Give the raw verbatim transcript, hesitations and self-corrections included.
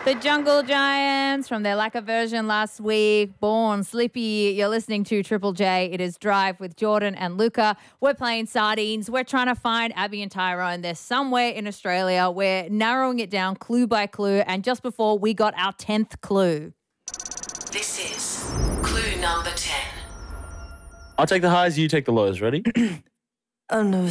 The Jungle Giants from their lacquer version last week. Born Slippy. You're listening to Triple J. It is Drive with Jordan and Luca. We're playing sardines. We're trying to find Abby and Tyrone. They're somewhere in Australia. We're narrowing it down clue by clue. And just before we got our tenth clue. This is clue number ten. I'll take the highs, you take the lows. Ready? Oh no.